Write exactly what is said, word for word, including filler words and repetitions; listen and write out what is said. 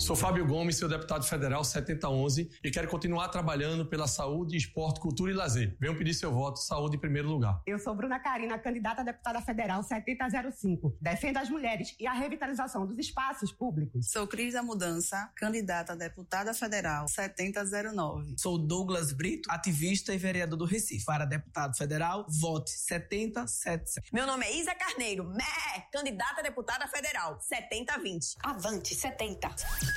Sou Fábio Gomes, seu deputado federal setenta onze e quero continuar trabalhando pela saúde, esporte, cultura e lazer. Venham pedir seu voto, saúde em primeiro lugar. Eu sou Bruna Carina, candidata a deputada federal setenta zero cinco. Defendo as mulheres e a revitalização dos espaços públicos. Sou Cris da Mudança, candidata a deputada federal setenta zero nove. Sou Douglas Brito, ativista e vereador do Recife. Para deputado federal, vote setenta setenta e sete. Meu nome é Isa Carneiro, Mé, candidata a deputada federal setenta vinte. Avante setenta.